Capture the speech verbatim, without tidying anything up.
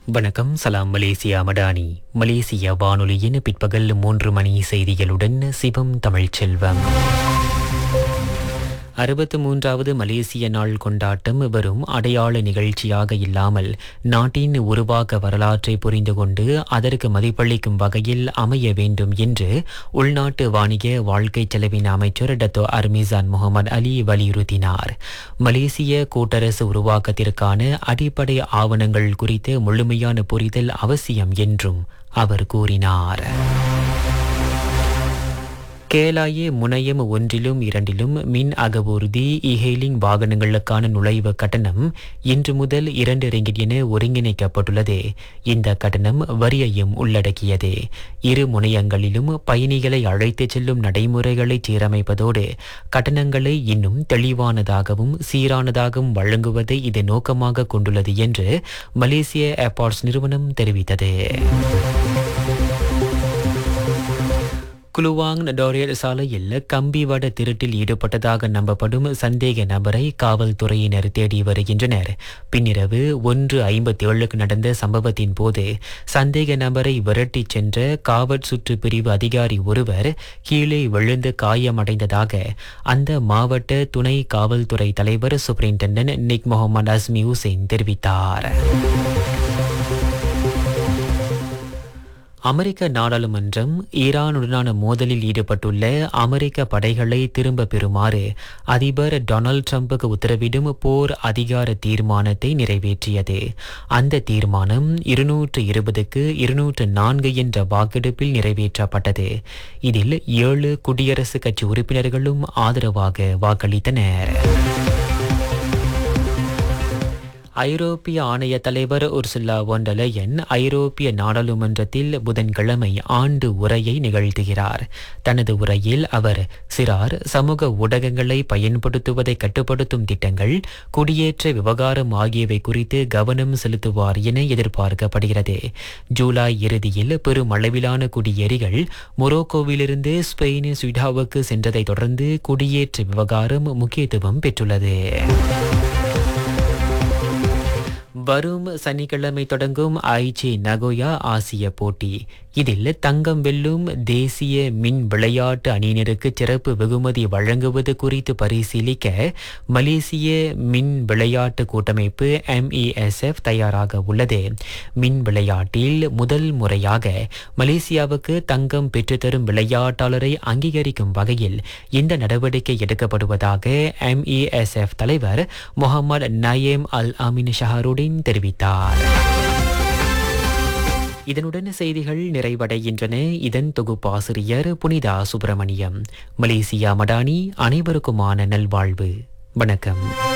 வணக்கம். சலாம் மலேசியா மடானி. மலேசிய வானொலியின் பிற்பகல் மூன்று மணி செய்திகளுடன் சிவம் தமிழ்ச்செல்வம். அறுபத்து மூன்றாவது மலேசிய நாள் கொண்டாட்டம் வெறும் அடையாள நிகழ்ச்சியாக இல்லாமல் நாட்டின் உருவாக்க வரலாற்றை புரிந்து கொண்டு அதற்கு மதிப்பளிக்கும் வகையில் அமைய வேண்டும் என்று உள்நாட்டு வாணிக வாழ்க்கை செலவின அமைச்சர் டத்தோ அர்மிசான் முகமது அலி வலியுறுத்தினார். மலேசிய கூட்டரசு உருவாக்கத்திற்கான அடிப்படை ஆவணங்கள் குறித்த முழுமையான புரிதல் அவசியம் என்றும் அவர் கூறினார். கேலாயே முனையம் ஒன்றிலும் இரண்டிலும் மின் அகவூர்தி இஹெயிலிங் வாகனங்களுக்கான நுழைவு கட்டணம் இன்று முதல் இரண்டு ரிங்கிட் என ஒருங்கிணைக்கப்பட்டுள்ளது. இந்த கட்டணம் வரியையும் உள்ளடக்கியது. இரு முனையங்களிலும் பயணிகளை அழைத்துச் செல்லும் நடைமுறைகளை சீரமைப்பதோடு கட்டணங்களை இன்னும் தெளிவானதாகவும் சீரானதாகவும் வழங்குவதை இது நோக்கமாக கொண்டுள்ளது என்று மலேசிய ஏர்போர்ட்ஸ் நிறுவனம் தெரிவித்தது. குலுவாங் டோரியட் சாலையில் கம்பிவட திருட்டில் ஈடுபட்டதாக நம்பப்படும் சந்தேக நபரை காவல்துறையினர் தேடி வருகின்றனர். பின்னிரவு ஒன்று ஐம்பத்தி ஏழுக்கு நடந்த சம்பவத்தின் போது சந்தேக நபரை விரட்டிச் சென்ற காவல் சுற்று பிரிவு அதிகாரி ஒருவர் கீழே விழுந்து காயமடைந்ததாக அந்த மாவட்ட துணை காவல்துறை தலைவர் சூப்பரிண்டென்டன்ட் நிக் முகமது அஸ்மி ஹுசைன் தெரிவித்தார். அமெரிக்க நாடாளுமன்றம் ஈரானுடனான மோதலில் ஈடுபட்டுள்ள அமெரிக்க படைகளை திரும்ப பெறுமாறு அதிபர் டொனால்ட் ட்ரம்புக்கு உத்தரவிடும் போர் அதிகார தீர்மானத்தை நிறைவேற்றியது. அந்த தீர்மானம் இருநூற்று இருபதுக்கு இருநூற்று நான்கு என்ற வாக்கெடுப்பில் நிறைவேற்றப்பட்டது. இதில் ஏழு குடியரசுக் கட்சி உறுப்பினர்களும் ஆதரவாக வாக்களித்தனர். ஐரோப்பிய ஆணைய தலைவர் உர்சுலா வான் டெர் லெயன் ஐரோப்பிய நாடாளுமன்றத்தில் புதன்கிழமை ஆண்டு உரையை நிகழ்த்துகிறார். தனது உரையில் அவர் சிறார் சமூக ஊடகங்களை பயன்படுத்துவதை கட்டுப்படுத்தும் திட்டங்கள், குடியேற்ற விவகாரம் ஆகியவை குறித்து கவனம் செலுத்துவார் என எதிர்பார்க்கப்படுகிறது. ஜூலை இறுதியில் பெருமளவிலான குடியேறிகள் மொரோக்கோவிலிருந்து ஸ்பெயின் ஸ்வீடாவுக்கு சென்றதை தொடர்ந்து குடியேற்ற விவகாரம் முக்கியத்துவம் பெற்றுள்ளது. வரும் சனிக்கிழமை தொடங்கும் ஐச்சி நகோயா ஆசிய போட்டி. இதில் தங்கம் வெல்லும் தேசிய மின் விளையாட்டு அணியினருக்கு சிறப்பு வெகுமதி வழங்குவது குறித்து பரிசீலிக்க மலேசிய மின் விளையாட்டு கூட்டமைப்பு எம் இ எஸ் எஃப் தயாராக உள்ளது. மின் விளையாட்டில் முதல் முறையாக மலேசியாவுக்கு தங்கம் பெற்றுத்தரும் விளையாட்டாளரை அங்கீகரிக்கும் வகையில் இந்த நடவடிக்கை எடுக்கப்படுவதாக எம் இ எஸ் எஃப் தலைவர் முகமது நயீம் அல் அமீன் ஷஹருடின் தெரிவித்தார். இதனுடன் செய்திகள் நிறைவடைகின்றன. இதன் தொகுப்பாசிரியர் புனிதா சுப்பிரமணியம். மலேசியா மடானி. அனைவருக்குமான நல்வாழ்வு. வணக்கம்.